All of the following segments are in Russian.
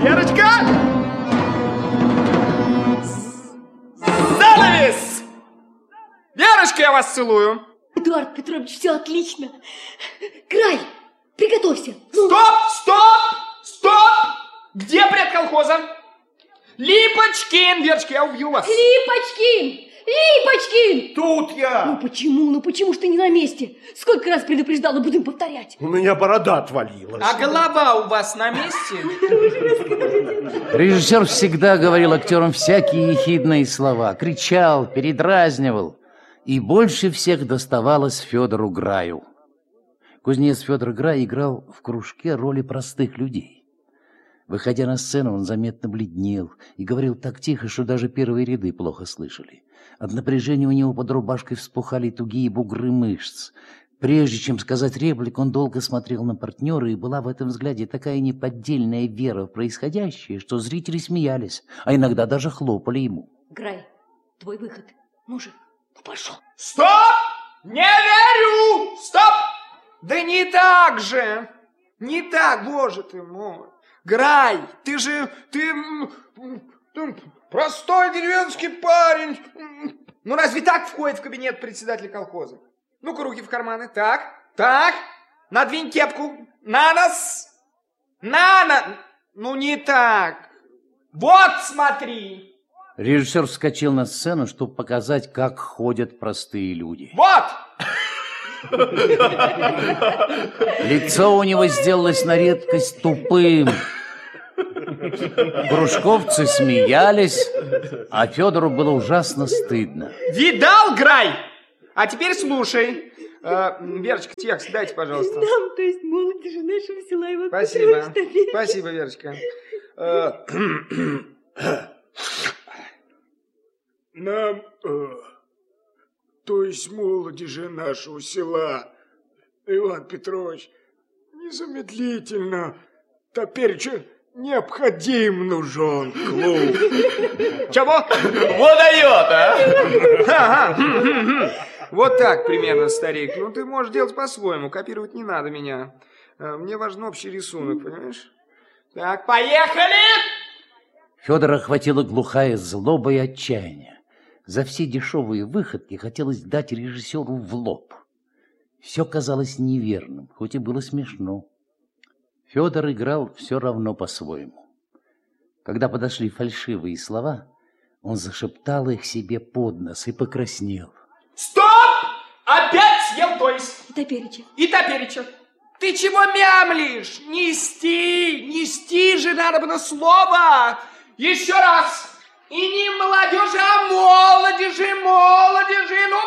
Верочка! Занавес! Верочка, я вас целую. Эдуард Петрович, все отлично. Край, приготовься. Ну. Стоп! Где пред колхоза? Липочкин! Верочка, я убью вас. Липочкин! Тут я! Ну почему ж ты не на месте? Сколько раз предупреждала, будем повторять. У меня борода отвалилась. А голова у вас на месте? Режиссер всегда говорил актерам всякие ехидные слова, кричал, передразнивал. И больше всех доставалось Федору Граю. Кузнец Федор Грай играл в кружке роли простых людей. Выходя на сцену, он заметно бледнел и говорил так тихо, что даже первые ряды плохо слышали. От напряжения у него под рубашкой вспухали тугие бугры мышц. Прежде чем сказать реплику, он долго смотрел на партнера, и была в этом взгляде такая неподдельная вера в происходящее, что зрители смеялись, а иногда даже хлопали ему. Грай, твой выход. Ну же, ну пошел. Стоп! Не верю! Стоп! Да не так же! Не так, боже ты мой! Грай, ты простой деревенский парень. Ну разве так входит в кабинет председателя колхоза? Ну-ка, руки в карманы. Так. Надвинь кепку. На нос. Ну не так. Вот смотри. Режиссер вскочил на сцену, чтобы показать, как ходят простые люди. Вот! Лицо у него сделалось на редкость тупым. Кружковцы смеялись, а Федору было ужасно стыдно. Видал, Грай? А теперь слушай. Верочка, текст дайте, пожалуйста. Нам, то есть молодежи нашего села Иван Спасибо. Петрович, Спасибо, Верочка. Нам, то есть молодежи нашего села, Иван Петрович, незамедлительно, топереча необходим нужен клуб. Чего? Водает, а? Вот так примерно, старик. Ну, ты можешь делать по-своему. Копировать не надо меня. Мне важен общий рисунок, понимаешь? Так, поехали! Федора охватила глухая злоба и отчаяние. За все дешевые выходки хотелось дать режиссеру в лоб. Все казалось неверным, хоть и было смешно. Федор играл все равно по-своему. Когда подошли фальшивые слова, он зашептал их себе под нос и покраснел. Стоп! Опять съел, то есть. И топереча. Ты чего мямлишь? Нести же надо было слово. Еще раз. И не молодежи, а молодежи. Ну,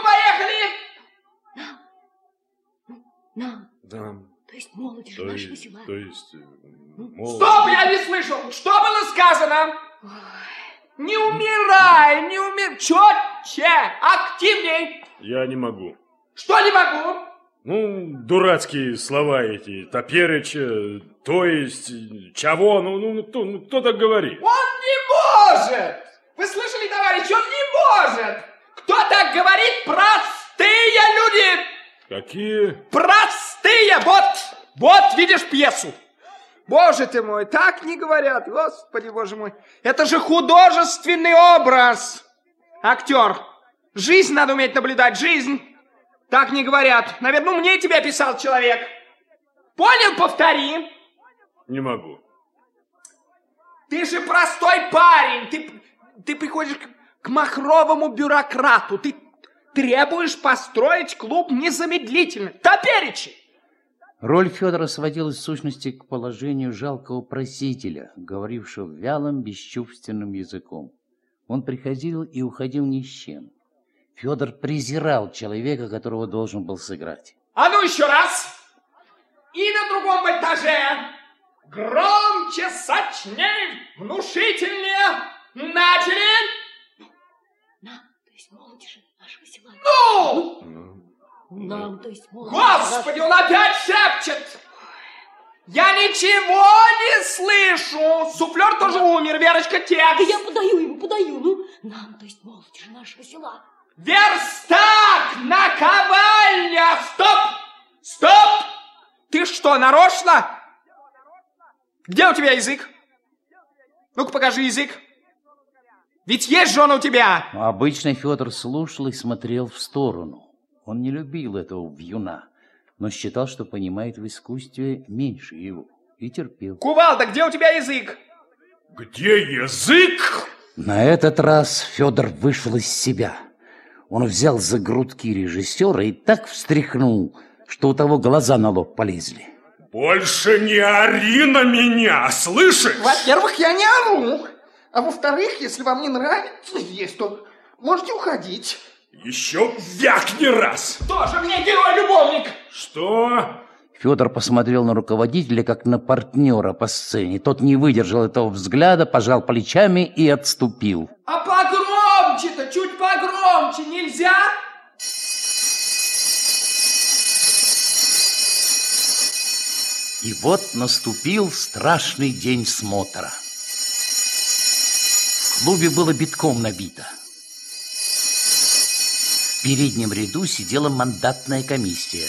поехали. Нам. То есть молодежи нашего села. Стоп, я не слышал. Что было сказано? Ой. Не умирай. Четче, активней. Я не могу. Что не могу? Ну, дурацкие слова эти, топереча, то есть, чего, кто так говорит? Он не может! Вы слышали, товарищ, он не может! Кто так говорит? Простые люди! Какие? Простые! Вот, видишь пьесу? Боже ты мой, так не говорят, Господи, боже мой. Это же художественный образ. Актер, жизнь надо уметь наблюдать, жизнь. Так не говорят. Наверное, мне тебя писал человек. Понял? Повтори. Не могу. Ты же простой парень. Ты приходишь к махровому бюрократу. Ты требуешь построить клуб незамедлительно. Топеречи. Роль Федора сводилась в сущности к положению жалкого просителя, говорившего вялым, бесчувственным языком. Он приходил и уходил ни с чем. Федор презирал человека, которого должен был сыграть. А ну еще раз. И на другом этаже. Громче, сочнее, внушительнее. Начали. Нам, то есть молодежи нашего села. Ну! Нам, то есть молодежи. Господи, он опять шепчет. Я ничего не слышу. Суфлер тоже умер, Верочка, текст. Да я подаю. Ну, нам, то есть молодежи нашего села. Верстак! Наковальня! Стоп! Ты что, нарочно? Где у тебя язык? Ну-ка, покажи язык. Ведь есть же он у тебя. Но обычно Федор слушал и смотрел в сторону. Он не любил этого вьюна, но считал, что понимает в искусстве меньше его, и терпел. Кувалда, где у тебя язык? Где язык? На этот раз Федор вышел из себя. Он взял за грудки режиссера и так встряхнул, что у того глаза на лоб полезли. Больше не ори на меня, слышишь? Во-первых, я не ору. А во-вторых, если вам не нравится есть, то можете уходить. Еще вякни раз. Тоже мне герой-любовник. Что? Федор посмотрел на руководителя, как на партнера по сцене. Тот не выдержал этого взгляда, пожал плечами и отступил. А погромче-то, чуть погромче нельзя? И вот наступил страшный день смотра. В клубе было битком набито. В переднем ряду сидела мандатная комиссия.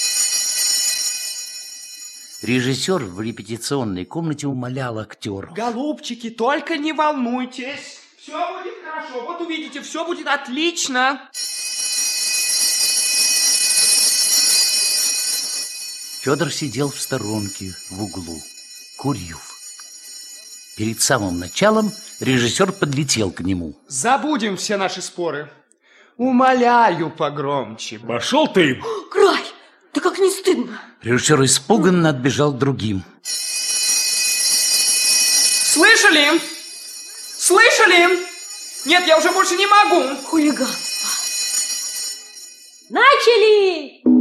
Режиссер в репетиционной комнате умолял актеров. Голубчики, только не волнуйтесь. Все будет хорошо. Вот увидите, все будет отлично. Федор сидел в сторонке, в углу, курил. Перед самым началом режиссер подлетел к нему. Забудем все наши споры. Умоляю погромче. Пошел ты. Грай, да как не стыдно. Режиссер испуганно отбежал к другим. Слышали? Слышали? Нет, я уже больше не могу. Хулиганство. Начали!